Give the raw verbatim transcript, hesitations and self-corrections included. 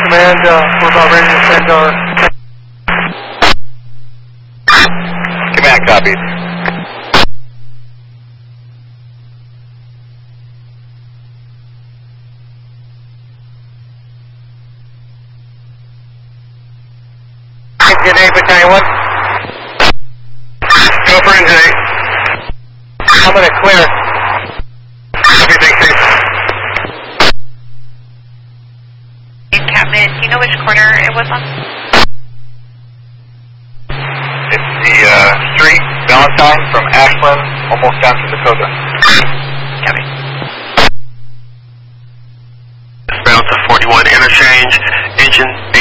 Command, uh, we're about ready to send our... Command copies. Engine eight, Battalion one. Go for engine eight. I'm going to clear. Everything safe. Captain, do you know which corner it was on? It's the uh, street, Valentine, from Ashland, almost down to Dakota. Copy. Bound to forty-one interchange, engine